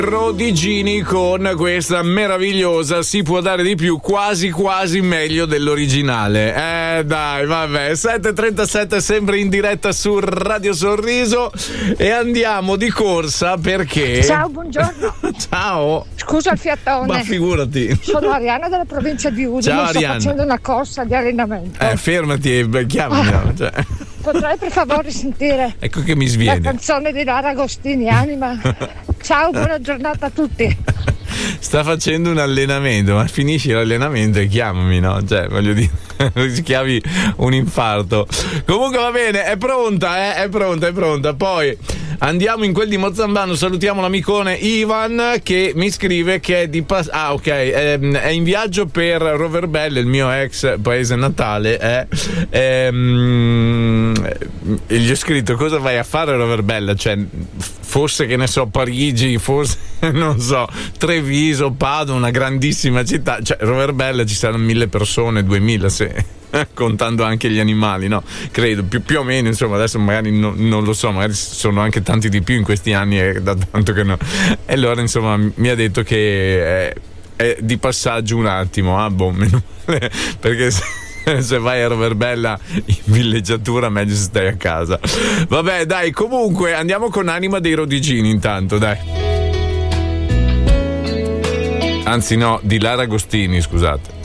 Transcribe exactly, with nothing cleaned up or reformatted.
Rodigini con questa meravigliosa Si può dare di più, quasi quasi meglio dell'originale. Eh dai, vabbè, sette e trentasette sempre in diretta su Radio Sorriso e andiamo di corsa perché... Ciao, buongiorno. Ciao. Scusa il fiatone. Ma figurati. Sono Ariana della provincia di Udine. Ciao, sto Arianna. facendo una corsa di allenamento. Eh, fermati e chiamami. Ah. No? Cioè... Potrei per favore sentire Ecco che mi la sviene. canzone di Lara Agostini, Anima. Ciao, buona giornata a tutti. Sta facendo un allenamento, ma finisci l'allenamento e chiamami, no? Cioè, voglio dire, rischiavi un infarto. Comunque va bene, è pronta, eh? È pronta, è pronta. Poi andiamo in quel di Mozzambano, salutiamo l'amicone Ivan che mi scrive che è di pas- ah ok, è, è in viaggio per Roverbelle, il mio ex paese natale, eh? Ehm, e gli ho scritto: cosa vai a fare a Roverbella? Cioè, forse, che ne so, Parigi, forse non so, Treviso, Padova, una grandissima città. Cioè, Roverbella ci saranno mille persone, duemila se contando anche gli animali, no? Credo, più, più o meno, insomma, adesso magari no, non lo so, magari sono anche tanti di più in questi anni, eh, da tanto che no. E allora, insomma, mi ha detto che è, è di passaggio un attimo, ah, boh, meno male, perché se, se vai a Roverbella in villeggiatura meglio se stai a casa. Vabbè, dai, comunque andiamo con Anima dei Rodigini intanto, dai. Anzi no, di Lara Agostini, scusate.